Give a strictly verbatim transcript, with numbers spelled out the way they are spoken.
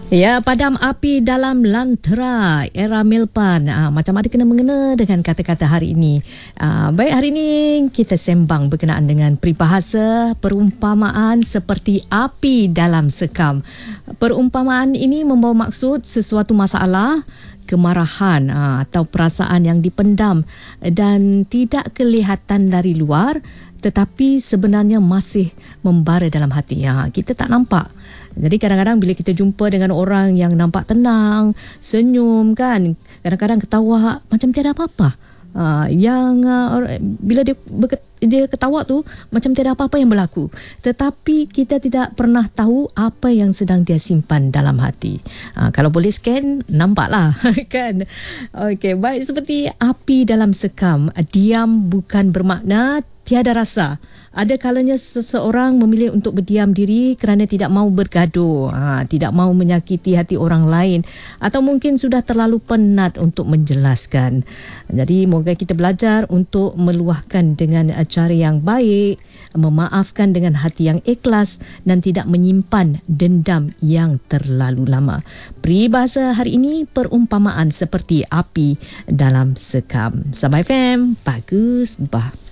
Ya, padam api dalam lantera era Melpan. Ah, macam ada kena-mengena dengan kata-kata hari ini. Ah, baik, hari ini kita sembang berkenaan dengan peribahasa perumpamaan seperti api dalam sekam. Perumpamaan ini membawa maksud sesuatu masalah, kemarahan ah, atau perasaan yang dipendam dan tidak kelihatan dari luar tetapi sebenarnya masih membara dalam hati. Ha, kita tak nampak. Jadi kadang-kadang bila kita jumpa dengan orang yang nampak tenang, senyum kan, kadang-kadang ketawa macam tiada apa-apa. Uh, yang uh, bila dia berket, dia ketawa tu macam tiada apa-apa yang berlaku, tetapi kita tidak pernah tahu apa yang sedang dia simpan dalam hati. Uh, kalau boleh scan, nampaklah kan. Okey, baik, seperti api dalam sekam, diam bukan bermakna tiada rasa. Ada kalanya seseorang memilih untuk berdiam diri kerana tidak mahu bergaduh, ha, tidak mahu menyakiti hati orang lain atau mungkin sudah terlalu penat untuk menjelaskan. Jadi moga kita belajar untuk meluahkan dengan cara yang baik, memaafkan dengan hati yang ikhlas dan tidak menyimpan dendam yang terlalu lama. Peribahasa hari ini perumpamaan seperti api dalam sekam. Sabah F M, bagus bah.